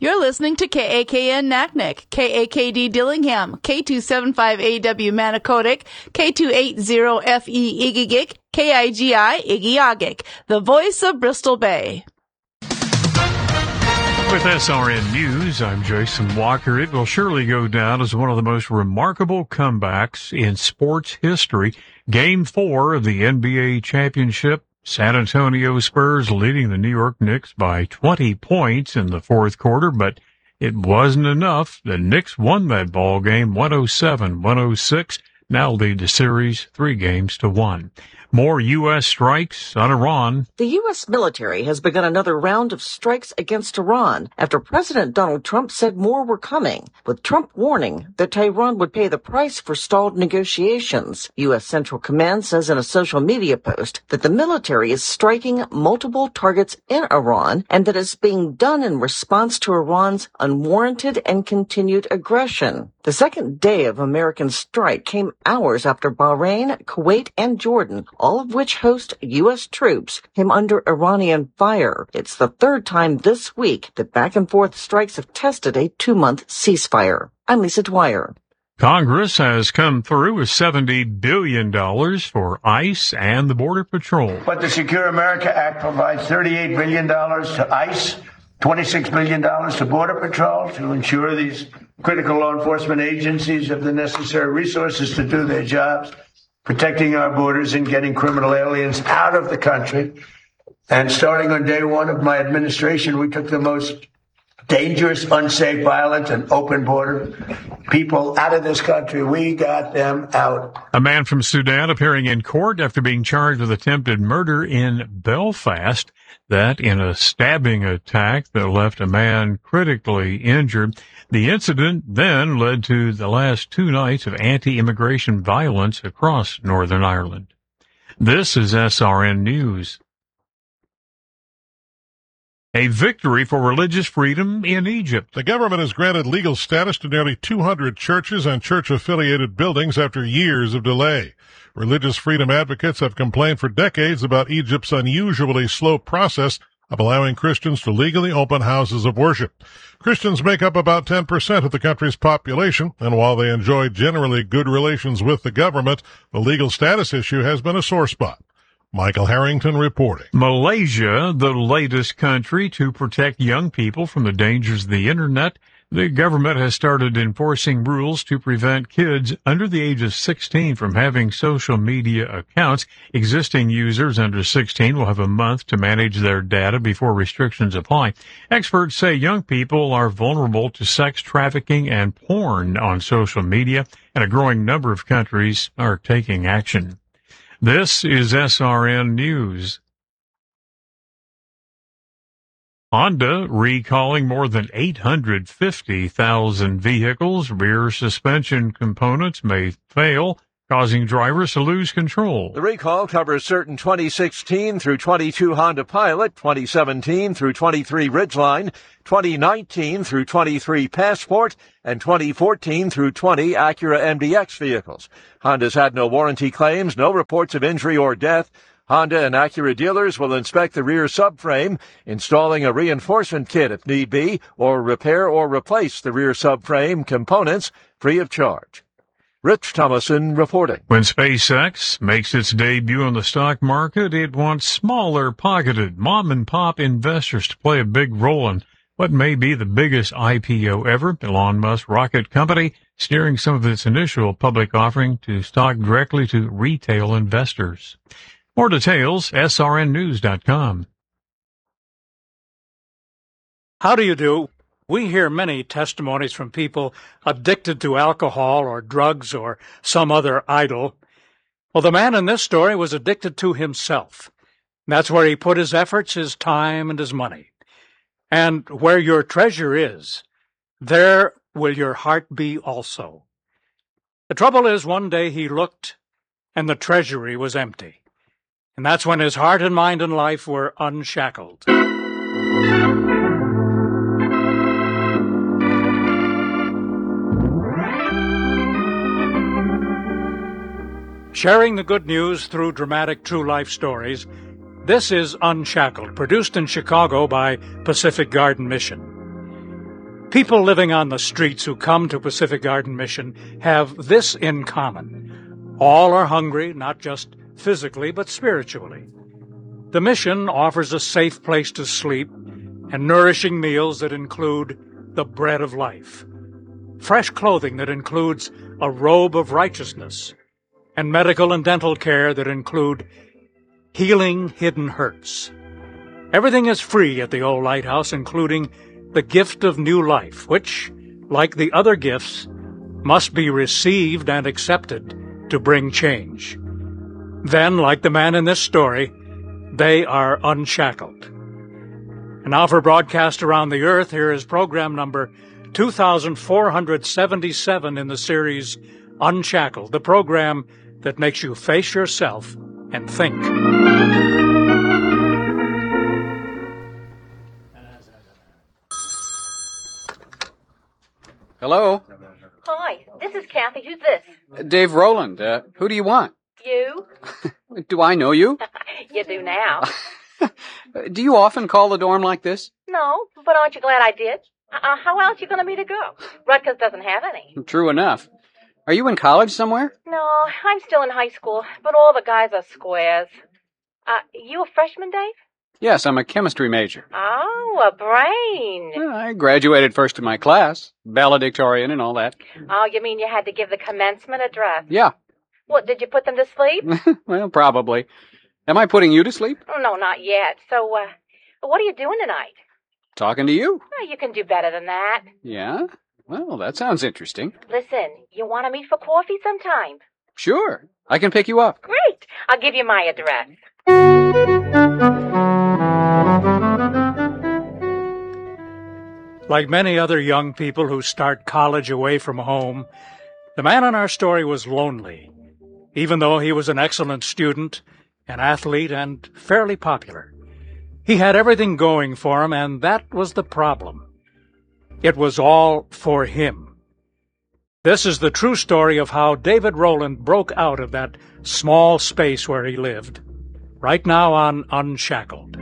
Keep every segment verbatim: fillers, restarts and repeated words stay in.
You're listening to K A K N Naknek, K A K D Dillingham, K two seventy-five A W Manicodic, K two eighty F E Igigik, K I G I Igiagik, the voice of Bristol Bay. With S R N News, I'm Jason Walker. It will surely go down as one of the most remarkable comebacks in sports history. Game four of the N B A championship. San Antonio Spurs leading the New York Knicks by twenty points in the fourth quarter, but it wasn't enough. The Knicks won that ball game one oh seven one oh six, now lead the series three games to one. More U S strikes on Iran. The U S military has begun another round of strikes against Iran after President Donald Trump said more were coming, with Trump warning that Tehran would pay the price for stalled negotiations. U S Central Command says in a social media post that the military is striking multiple targets in Iran and that it's being done in response to Iran's unwarranted and continued aggression. The second day of American strike came hours after Bahrain, Kuwait, and Jordan, all of which host U S troops, came under Iranian fire. It's the third time this week that back-and-forth strikes have tested a two-month ceasefire. I'm Lisa Dwyer. Congress has come through with seventy billion dollars for ICE and the Border Patrol. But the Secure America Act provides thirty-eight billion dollars to ICE, twenty-six billion dollars to Border Patrol to ensure these critical law enforcement agencies have the necessary resources to do their jobs, protecting our borders and getting criminal aliens out of the country. And starting on day one of my administration, we took the most dangerous, unsafe, violent, and open border people out of this country. We got them out. A man from Sudan appearing in court after being charged with attempted murder in Belfast. That in a stabbing attack that left a man critically injured. The incident then led to the last two nights of anti-immigration violence across Northern Ireland. This is S R N News. A victory for religious freedom in Egypt. The government has granted legal status to nearly two hundred churches and church-affiliated buildings after years of delay. Religious freedom advocates have complained for decades about Egypt's unusually slow process of allowing Christians to legally open houses of worship. Christians make up about ten percent of the country's population, and while they enjoy generally good relations with the government, the legal status issue has been a sore spot. Michael Harrington reporting. Malaysia, the latest country to protect young people from the dangers of the Internet. The government has started enforcing rules to prevent kids under the age of sixteen from having social media accounts. Existing users under sixteen will have a month to manage their data before restrictions apply. Experts say young people are vulnerable to sex trafficking and porn on social media, and a growing number of countries are taking action. This is S R N News. Honda recalling more than eight hundred fifty thousand vehicles. Rear suspension components may fail, causing drivers to lose control. The recall covers certain twenty sixteen through twenty-two Honda Pilot, twenty seventeen through twenty-three Ridgeline, twenty nineteen through twenty-three Passport, and twenty fourteen through twenty Acura M D X vehicles. Honda's had no warranty claims, no reports of injury or death. Honda and Acura dealers will inspect the rear subframe, installing a reinforcement kit if need be, or repair or replace the rear subframe components free of charge. Rich Thomason reporting. When SpaceX makes its debut on the stock market, it wants smaller, pocketed, mom-and-pop investors to play a big role in what may be the biggest I P O ever. Elon Musk rocket company steering some of its initial public offering to stock directly to retail investors. More details, S R N news dot com. How do you do? We hear many testimonies from people addicted to alcohol or drugs or some other idol. Well, the man in this story was addicted to himself. That's where he put his efforts, his time, and his money. And where your treasure is, there will your heart be also. The trouble is, one day he looked, and the treasury was empty. And that's when his heart and mind and life were unshackled. Sharing the good news through dramatic true life stories, this is Unshackled, produced in Chicago by Pacific Garden Mission. People living on the streets who come to Pacific Garden Mission have this in common. All are hungry, not just physically, but spiritually. The mission offers a safe place to sleep and nourishing meals that include the bread of life, fresh clothing that includes a robe of righteousness, and medical and dental care that include healing hidden hurts. Everything is free at the old lighthouse, including the gift of new life, which, like the other gifts, must be received and accepted to bring change. Then, like the man in this story, they are unshackled. And now for broadcast around the earth, here is program number two thousand four hundred seventy-seven in the series Unshackled, the program that makes you face yourself and think. Hello? Hi, this is Kathy. Who's this? Dave Rowland. Uh, who do you want? You? Do I know you? You do now. Do you often call the dorm like this? No, but aren't you glad I did? Uh, how else are you going to meet a girl? Rutgers doesn't have any. True enough. Are you in college somewhere? No, I'm still in high school, but all the guys are squares. Uh, you a freshman, Dave? Yes, I'm a chemistry major. Oh, a brain. Uh, I graduated first in my class, valedictorian and all that. Oh, you mean you had to give the commencement address? Yeah. What, did you put them to sleep? Well, probably. Am I putting you to sleep? Oh, no, not yet. So, uh, what are you doing tonight? Talking to you. Oh, you can do better than that. Yeah? Well, that sounds interesting. Listen, you want to meet for coffee sometime? Sure. I can pick you up. Great. I'll give you my address. Like many other young people who start college away from home, the man in our story was lonely, even though he was an excellent student, an athlete, and fairly popular. He had everything going for him, and that was the problem. It was all for him. This is the true story of how David Rowland broke out of that small space where he lived, right now on Unshackled.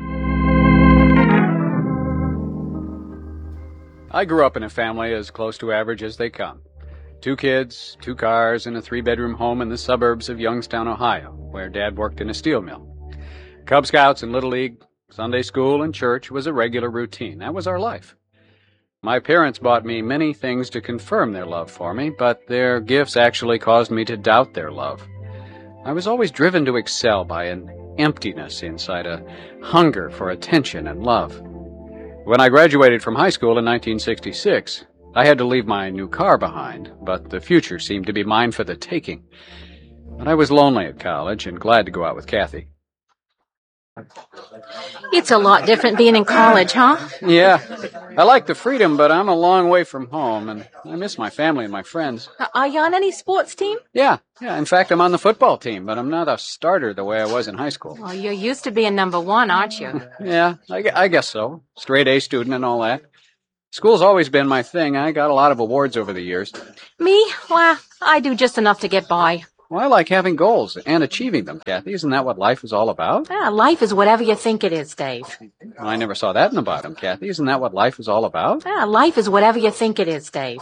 I grew up in a family as close to average as they come. Two kids, two cars, and a three-bedroom home in the suburbs of Youngstown, Ohio, where Dad worked in a steel mill. Cub Scouts and Little League, Sunday school, and church was a regular routine. That was our life. My parents bought me many things to confirm their love for me, but their gifts actually caused me to doubt their love. I was always driven to excel by an emptiness inside, a hunger for attention and love. When I graduated from high school in nineteen sixty-six, I had to leave my new car behind, but the future seemed to be mine for the taking. But I was lonely at college and glad to go out with Kathy. It's a lot different being in college, huh? Yeah. I like the freedom, but I'm a long way from home, and I miss my family and my friends. Are you on any sports team? Yeah. Yeah. In fact, I'm on the football team, but I'm not a starter the way I was in high school. Well, you're used to being number one, aren't you? Yeah, I, gu- I guess so. Straight A student and all that. School's always been my thing. I got a lot of awards over the years. Me? Well, I do just enough to get by. Well, I like having goals and achieving them, Kathy. Isn't that what life is all about? Ah, life is whatever you think it is, Dave. Well, I never saw that in the bottom, Kathy. Isn't that what life is all about? Ah, life is whatever you think it is, Dave.